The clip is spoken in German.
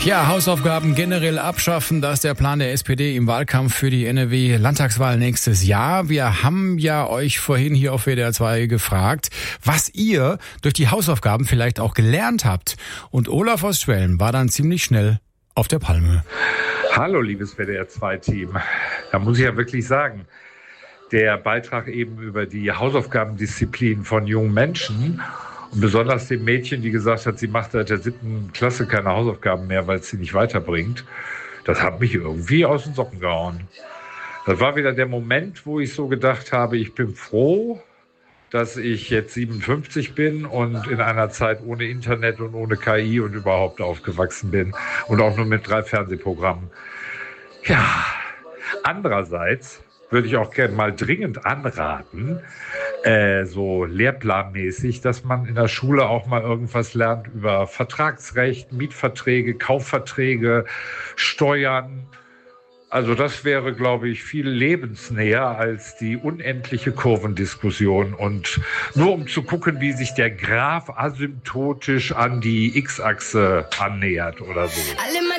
Ja, Hausaufgaben generell abschaffen, das ist der Plan der SPD im Wahlkampf für die NRW-Landtagswahl nächstes Jahr. Wir haben ja euch vorhin hier auf WDR 2 gefragt, was ihr durch die Hausaufgaben vielleicht auch gelernt habt. Und Olaf aus Schwelm war dann ziemlich schnell auf der Palme. Hallo, liebes WDR 2-Team. Da muss ich ja wirklich sagen, der Beitrag eben über die Hausaufgabendisziplin von jungen Menschen und besonders dem Mädchen, die gesagt hat, sie macht seit der 7. Klasse keine Hausaufgaben mehr, weil es sie nicht weiterbringt, das hat mich irgendwie aus den Socken gehauen. Das war wieder der Moment, wo ich so gedacht habe, ich bin froh, dass ich jetzt 57 bin und in einer Zeit ohne Internet und ohne KI und überhaupt aufgewachsen bin und auch nur mit 3 Fernsehprogrammen. Ja, andererseits würde ich auch gerne mal dringend anraten, so lehrplanmäßig, dass man in der Schule auch mal irgendwas lernt über Vertragsrecht, Mietverträge, Kaufverträge, Steuern. Also das wäre, glaube ich, viel lebensnäher als die unendliche Kurvendiskussion. Und nur um zu gucken, wie sich der Graph asymptotisch an die X-Achse annähert oder so.